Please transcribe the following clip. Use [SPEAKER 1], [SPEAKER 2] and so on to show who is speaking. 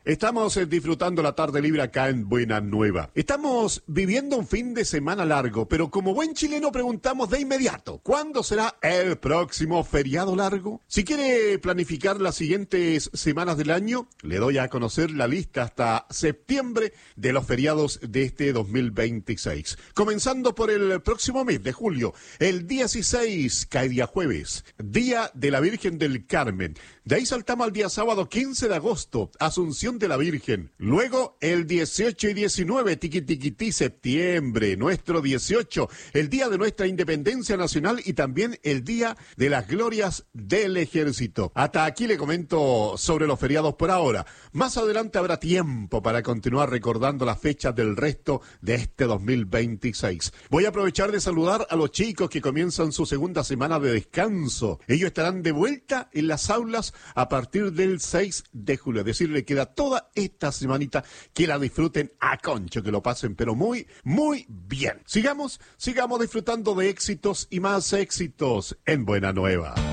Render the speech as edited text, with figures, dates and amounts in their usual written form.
[SPEAKER 1] Estamos disfrutando la tarde libre acá en Buena Nueva. Estamos viviendo un fin de semana largo, pero como buen chileno preguntamos de inmediato, ¿cuándo será el próximo feriado largo? Si quiere planificar las siguientes semanas del año, le doy a conocer la lista hasta septiembre de los feriados de este 2026. Comenzando por el próximo mes de julio, el 16 cae día jueves, Día de la Virgen del Carmen. De ahí saltamos al día sábado 15 de agosto, Asunción de la Virgen. Luego el 18 y 19, tiquitiquití, septiembre, nuestro 18, el día de nuestra independencia nacional y también el día de las glorias del ejército. Hasta aquí le comento sobre los feriados por ahora. Más adelante habrá tiempo para continuar recordando las fechas del resto de este 2026. Voy a aprovechar de saludar a los chicos que comienzan su segunda semana de descanso. Ellos estarán de vuelta en las aulas a partir del 6 de julio. Es decir, le queda toda esta semanita que la disfruten a concho, que lo pasen, pero muy, muy bien. Sigamos disfrutando de éxitos y más éxitos en Buena Nueva.